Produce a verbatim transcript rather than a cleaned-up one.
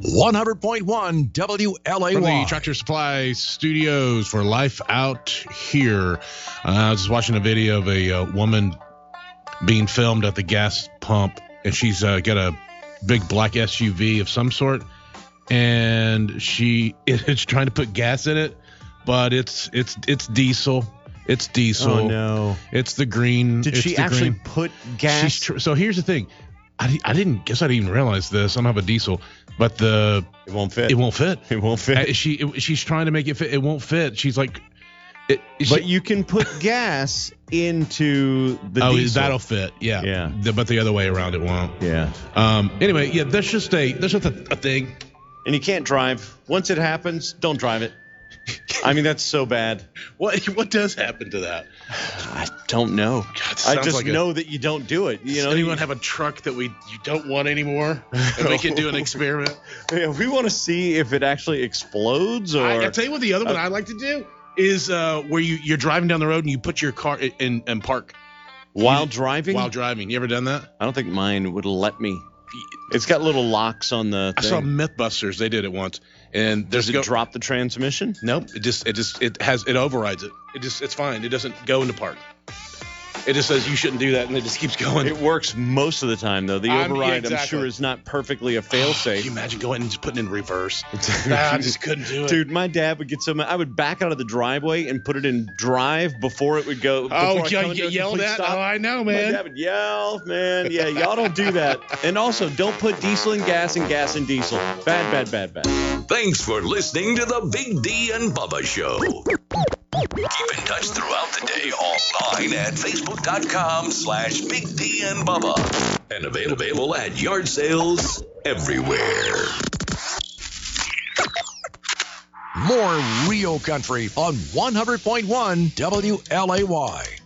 one hundred point one W L A Y. From the Tractor Supply Studios for Life Out Here. Uh, I was just watching a video of a uh, woman being filmed at the gas pump, and she's uh, got a big black S U V of some sort, and she is trying to put gas in it, but it's it's it's diesel. It's diesel. Oh no! It's the green. Did it's she the actually green. put gas? She's tr- so here's the thing. I, I didn't guess I didn't even realize this. I don't have a diesel, but the it won't fit. It won't fit. It won't fit. Uh, she it, she's trying to make it fit. It won't fit. She's like, it, but she, you can put gas into the oh, diesel. that'll fit. Yeah, Yeah. The, but the other way around, it won't. Yeah. Um. Anyway, yeah. That's just a that's just a, a thing. And you can't drive. Once it happens, don't drive it. I mean, that's so bad. What what does happen to that? I don't know. God, I sounds just like a- know that you don't do it. You Does know, anyone have a truck that we you don't want anymore? And we can do an experiment. Yeah, we want to see if it actually explodes, or I, I tell you what, the other one I like to do is uh, where you you're driving down the road and you put your car in in, in park while you, driving. While driving, you ever done that? I don't think mine would let me. It's got little locks on the I thing. saw Mythbusters. They did it once, and there's Does it go- drop the transmission? Nope. It just it just it has it overrides it. It just it's fine. It doesn't go into park. It just says you shouldn't do that, and it just keeps going. It works most of the time, though. The I'm- yeah, override, I'm exactly. sure, is not perfectly a Can fail-safe. you imagine going and just putting it in reverse? Nah, I just couldn't do it. Dude, my dad would get so mad. I would back out of the driveway and put it in drive before it would go. before Oh, I yeah, come you into get a yelled complete at? stop. Oh, I know, My man. dad would yell, man. Yeah, y'all don't do that. And also, don't put diesel in gas and gas in diesel. Bad, bad, bad, bad. Thanks for listening to the Big D and Bubba Show. Keep in touch throughout the day online at facebook.com slash Big D and Bubba. And available at yard sales everywhere. More real country on one hundred point one W L A Y.